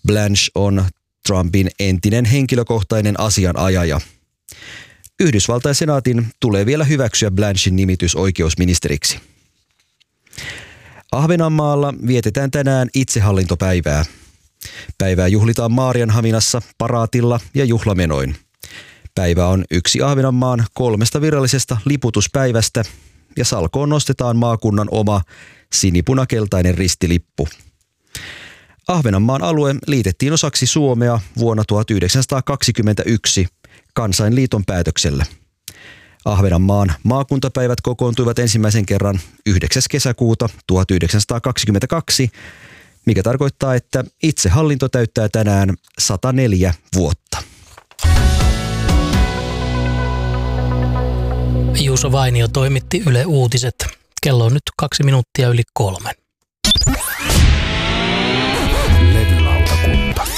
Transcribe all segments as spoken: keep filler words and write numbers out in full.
Blanche on Trumpin entinen henkilökohtainen asianajaja. Yhdysvaltain senaatin tulee vielä hyväksyä Blanchen nimitys oikeusministeriksi. Ahvenanmaalla vietetään tänään itsehallintopäivää. Päivää juhlitaan Maarianhaminassa, paraatilla ja juhlamenoin. Päivä on yksi Ahvenanmaan kolmesta virallisesta liputuspäivästä ja salkoon nostetaan maakunnan oma sinipunakeltainen ristilippu. Ahvenanmaan alue liitettiin osaksi Suomea vuonna tuhatyhdeksänsataakaksikymmentäyksi Kansainliiton päätöksellä. Ahvenanmaan maakuntapäivät kokoontuivat ensimmäisen kerran yhdeksäs kesäkuuta tuhatyhdeksänsataakaksikymmentäkaksi, mikä tarkoittaa, että itsehallinto täyttää tänään sata neljä vuotta. Juuso Vainio toimitti Yle Uutiset. Kello on nyt kaksi minuuttia yli kolmen. Levylautakunta.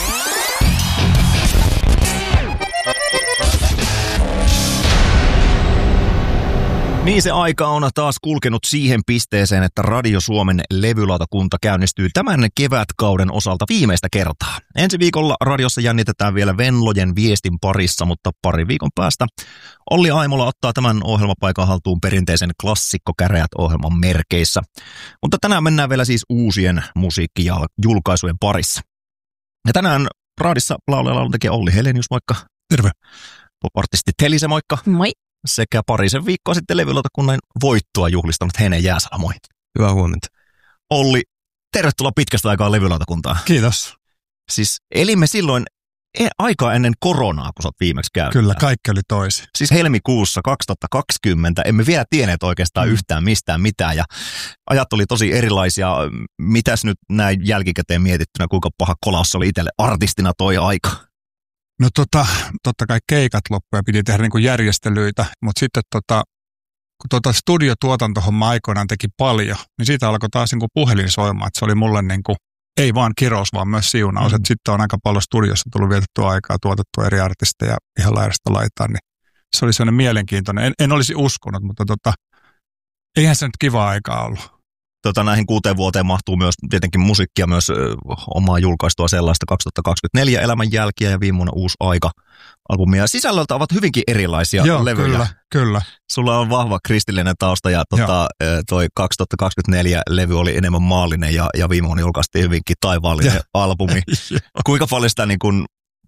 Niin se aika on taas kulkenut siihen pisteeseen, että Radio Suomen levylautakunta käynnistyy tämän kevätkauden osalta viimeistä kertaa. Ensi viikolla radiossa jännitetään vielä Venlojen viestin parissa, mutta pari viikon päästä Olli Aimola ottaa tämän ohjelmapaikan haltuun perinteisen klassikkokäräjät-ohjelman merkeissä. Mutta tänään mennään vielä siis uusien musiikkijulkaisujen parissa. Ja tänään raadissa laulaja lauluntekijä Olli Helenius, moikka. Terve. Pop-artisti Telise, moikka. Moi. Sekä parisen viikkoa sitten levylautakunnan voittoa juhlistanut Hene Jääsala, moi. Hyvää huomenta. Olli, tervetuloa pitkästä aikaa levylautakuntaan. Kiitos. Siis elimme silloin e- aikaa ennen koronaa, kun sä oot viimeksi käynyt. Kyllä, kaikki oli toisin. Siis helmikuussa kaksituhattakaksikymmentä, emme vielä tienneet oikeastaan mm. yhtään mistään mitään ja ajat oli tosi erilaisia. Mitäs nyt näin jälkikäteen mietittynä, kuinka paha kolaus oli itselle artistina toi aika? No tota, totta kai keikat loppuja piti tehdä niin kuin järjestelyitä, mutta sitten tota, kun tota studiotuotantohomma aikoinaan teki paljon, niin siitä alkoi taas niin kuin puhelin soimaan, että se oli mulle niin kuin, ei vaan kirous, vaan myös siunaus, mm. että sitten on aika paljon studiossa tullut vietettyä aikaa, tuotettua eri artisteja ihan laidasta laitaan, niin se oli sellainen mielenkiintoinen. En, en olisi uskonut, mutta tota, eihän se nyt kiva aikaa ollut. Tota, näihin kuuteen vuoteen mahtuu myös tietenkin musiikkia, myös ö, omaa julkaistua sellaista kaksituhattakaksikymmentäneljä Elämän jälkiä ja viime vuonna Uusi aika -albumia. Sisällöltä ovat hyvinkin erilaisia Joo, levyjä. Kyllä, kyllä. Sulla on vahva kristillinen tausta ja tota, toi kaksituhattakaksikymmentäneljä levy oli enemmän maallinen ja, ja viime vuonna julkaistiin hyvinkin taivaallinen ja. albumi. Kuinka paljon sitä niin kun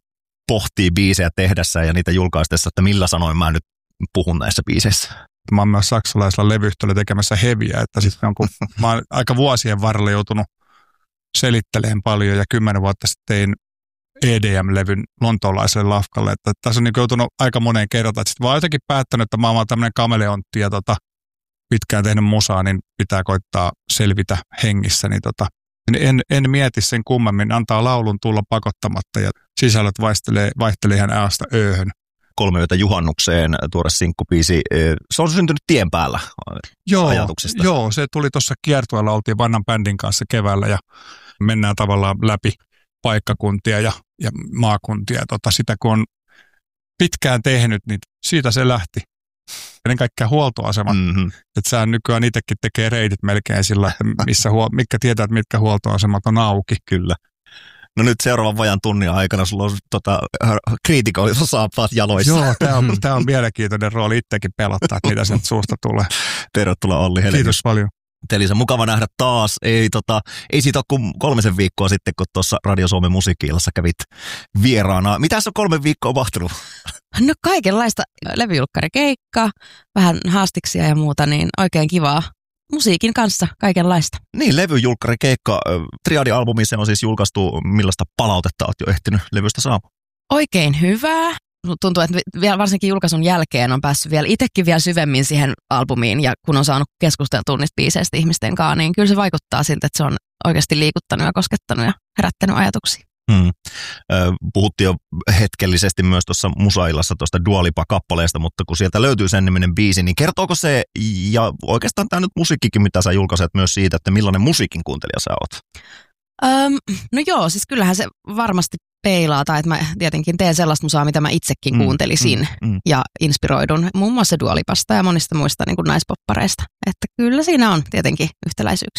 pohtii biisejä tehdessä ja niitä julkaistessa, että millä sanoin mä nyt puhun näissä biiseissä? Mä oon myös saksalaisella levyyhtiöllä tekemässä heviä, että sitten on, kun mä oon aika vuosien varrella joutunut selittelemään paljon ja kymmenen vuotta sitten tein E D M-levyn lontoolaiselle lafkalle, että tässä on niin joutunut aika moneen kertaan, että sitten vaan jotenkin päättänyt, että mä oon tämmöinen kameleontti ja tota, pitkään tehnyt musaa, niin pitää koittaa selvitä hengissä, niin tota, en, en mieti sen kummemmin, antaa laulun tulla pakottamatta ja sisällöt vaihtelee, vaihtelee ihan äästä ööhön. Kolme yötä juhannukseen, tuore sinkkubiisi. Se on syntynyt tien päällä joo, ajatuksesta. Joo, se tuli tuossa kiertueella, oltiin vanhan bändin kanssa keväällä ja mennään tavallaan läpi paikkakuntia ja, ja maakuntia. Tota, sitä kun on pitkään tehnyt, niin siitä se lähti. Ennen kaikkea huoltoasemat. Mm-hmm. Että sä nykyään itsekin tekee reidit melkein sillä, että missä huol- mitkä tietää, että mitkä huoltoasemat on auki. Kyllä. No nyt seuraavan vajan tunnin aikana sulla on tota, kriitikoissa saappaat jaloissa. Joo, tämä on, tää on mielenkiintoinen rooli itsekin pelottaa, että mitä sieltä suusta tulee. Tervetuloa Olli Helenius. Kiitos paljon. Telisa, mukava nähdä taas. Ei, tota, ei siitä ole kuin kolmisen viikkoa sitten, kun tuossa Radio Suomen musiikki-illassa kävit vieraana. Mitäs on kolme viikkoa mahtunut? No kaikenlaista levyjulkkarikeikkaa, vähän haastiksia ja muuta, niin oikein kivaa. Musiikin kanssa kaikenlaista. Niin, levyjulkkarikeikka. Triadi-albumi, se on siis julkaistu. Millaista palautetta olet jo ehtinyt levystä saamaan? Oikein hyvää. Tuntuu, että vielä varsinkin julkaisun jälkeen on päässyt vielä itsekin vielä syvemmin siihen albumiin ja kun on saanut keskusteltua niistä biiseistä ihmisten kanssa, niin kyllä se vaikuttaa siltä, että se on oikeasti liikuttanut ja koskettanut ja herättänyt ajatuksia. Hmm. Puhuttiin jo hetkellisesti myös tuossa musaillassa tuosta Dua Lipa-kappaleesta, mutta kun sieltä löytyy sen niminen biisi, niin kertooko se, ja oikeastaan tämä nyt musiikkikin, mitä sä julkaiset myös siitä, että millainen musiikin kuuntelija sä oot? Öm, no joo, siis kyllähän se varmasti peilaa, tai että mä tietenkin teen sellaista musaa, mitä mä itsekin mm, kuuntelisin mm, mm. ja inspiroidun muun muassa Dua Lipasta ja monista muista niin kuin naispoppareista. Että kyllä siinä on tietenkin yhtäläisyyksiä.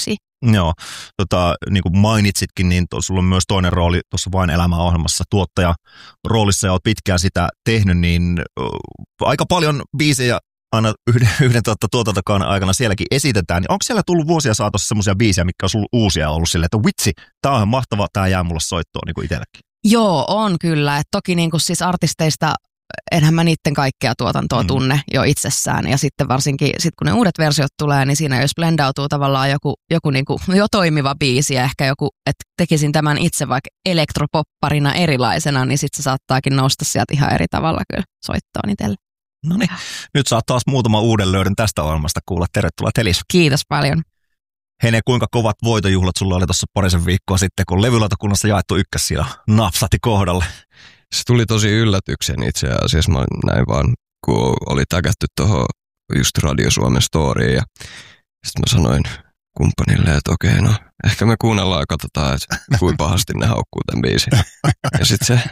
Joo, tota, niin kuin mainitsitkin, niin to, sulla on myös toinen rooli tuossa Vain elämää -ohjelmassa tuottaja roolissa ja olet pitkään sitä tehnyt, niin uh, aika paljon biisejä aina yhden, yhden tuota, tuotantokauden aikana sielläkin esitetään. Niin onko siellä tullut vuosia saatossa semmoisia biisejä, mitkä on sulla uusia ollut silleen, että vitsi, tää on mahtava, tää jää mulle soittoon niin kuin itsellekin? Joo, on kyllä. Et toki niin kuin siis artisteista, enhän mä niiden kaikkea tuotantoa mm. tunne jo itsessään. Ja sitten varsinkin, sit kun ne uudet versiot tulee, niin siinä jos blendautuu tavallaan joku, joku niin kuin jo toimiva biisi ja ehkä joku, että tekisin tämän itse vaikka elektropopparina erilaisena, niin sitten se saattaakin nousta sieltä ihan eri tavalla kyllä soittoon itselle. No niin, nyt saat taas muutama uuden löydön tästä ohjelmasta kuulla. Tervetuloa Telis. Kiitos paljon. Hene, kuinka kovat voitojuhlat sulla oli tuossa parisen viikkoa sitten, kun levylautakunnassa jaettu ykkös siellä napsahti kohdalle? Se tuli tosi yllätyksen itse asiassa. Mä näin vaan, kun oli tägätty tuohon just Radio Suomen storyin. Ja sitten mä sanoin kumppanille, että okei, no ehkä me kuunnellaan ja katsotaan, että kuinka pahasti ne haukkuu tämän biisin. Ja sitten se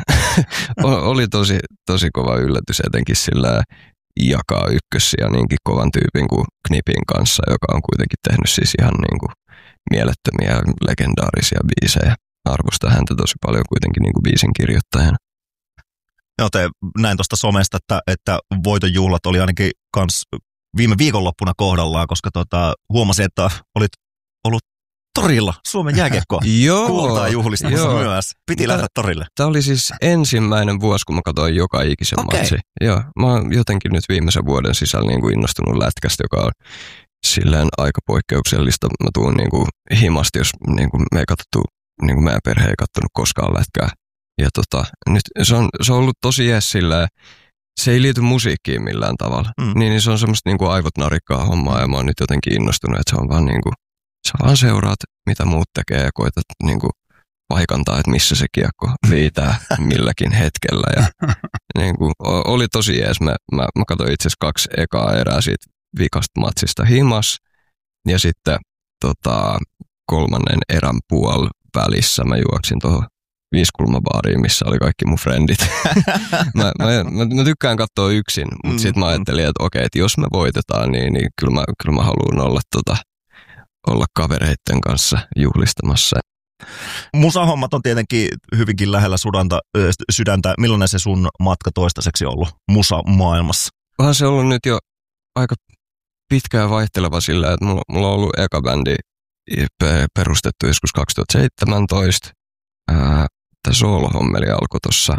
oli tosi, tosi kova yllätys, etenkin sillä jakaa ykkössiä niinkin kovan tyypin kuin Knipin kanssa, joka on kuitenkin tehnyt siis ihan niin kuin mielettömiä legendaarisia biisejä. Arvostan häntä tosi paljon kuitenkin niin kuin biisin kirjoittajana. Joo, te näin tuosta somesta, että, että voitonjuhlat oli ainakin kans viime viikonloppuna kohdallaan, koska tota, huomasin, että olit ollut torilla Suomen jääkiekkoa kuultaa juhlistamassa joo. myös. Piti lähteä torille. Tämä oli siis ensimmäinen vuosi, kun mä katsoin joka ikisen okay. matsi. Joo, mä oon jotenkin nyt viimeisen vuoden sisällä niin kuin innostunut lätkästä, joka on silleen aika poikkeuksellista. Mä tuun niin kuin himasti, jos niin kuin me ei katsottu, niin kuin meidän perhe ei katsonut koskaan lätkää. Ja tota, nyt se on, se on ollut tosi jees silleen, se ei liity musiikkiin millään tavalla. Mm. Niin, niin se on semmoista niin kuin aivot narikkaa hommaa ja mä oon nyt jotenkin innostunut, että se on vaan niin kuin, sä vaan seuraat, mitä muut tekee ja koetat niin kuin paikantaa, että missä se kiekko liitää milläkin hetkellä. Ja, niin kuin, oli tosi jees. Mä, mä, mä katsoin itse asiassa kaksi ekaa erää siitä vikasta matsista himas ja sitten tota, kolmannen erän puol välissä mä juoksin tuohon viisikulmabaariin, missä oli kaikki mun frendit. mä, mä, mä, mä tykkään katsoa yksin, mutta mm, sitten mä ajattelin, että okei, että jos me voitetaan, niin, niin kyllä mä, kyllä mä haluan olla, tota, olla kavereitten kanssa juhlistamassa. Musahommat on tietenkin hyvinkin lähellä sudanta, sydäntä. Millainen se sun matka toistaiseksi ollut musamaailmassa? Onhan se ollut nyt jo aika pitkään vaihteleva sillä, että mulla, mulla on ollut eka bändi perustettu joskus kaksituhattaseitsemäntoista. Ää, Tämä soolohommeli alkoi tuossa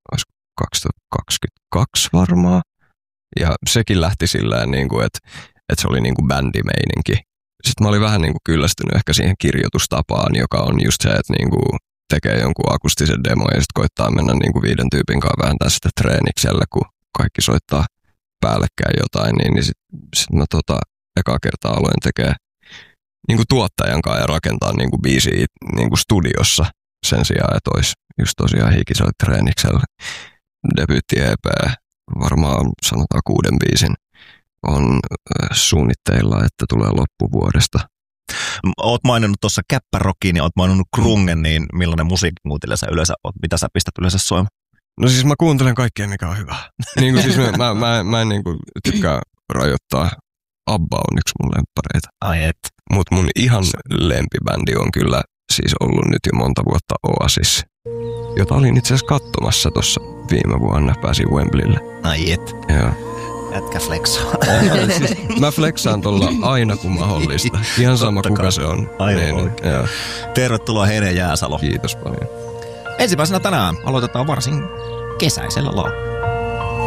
kaksituhattakaksikymmentäkaksi varmaan. Ja sekin lähti sillä niin kuin, että, että se oli niin kuin bändimeininki. Sitten mä olin vähän niin kuin kyllästynyt ehkä siihen kirjoitustapaan, joka on just se, että niin kuin tekee jonkun akustisen demo ja sitten koittaa mennä niin kuin viiden tyypin kanssa vääntää sitä treeniksellä, kun kaikki soittaa päällekkäin jotain. Niin, niin sitten sit mä tota, ekaa kertaa aloin tekee niin kuin tuottajan kanssa ja rakentaa niin kuin biisiä niin kuin studiossa sen sijaan, että olisi just tosiaan hikisellä treeniksellä. Debyytti-E P, varmaan sanotaan kuuden biisin, on suunnitteilla, että tulee loppuvuodesta. Oot maininnut tuossa käppärockin ja oot maininnut grungen, niin millainen musiikkimuutille sä yleensä oot? Mitä sä pistät yleensä soimaan? No siis mä kuuntelen kaikkea, mikä on hyvä. niin kuin siis mä, mä, mä, mä en niin kuin tykkää rajoittaa. ABBA on yksi mun lemppareita. Ai et. Mut mun ihan lempibändi on kyllä siis ollut nyt jo monta vuotta Oasis, jota olin itse asiassa katsomassa tuossa viime vuonna, pääsin Wembleylle. Ai et. Joo. Jätkä flexaa. Siis, mä flexaan tuolla aina kun mahdollista. Ihan sama kuka se on. Aivan niin, tervetuloa Hene Jääsalo. Kiitos paljon. Ensimmäisenä tänään aloitetaan varsin kesäisellä laululla.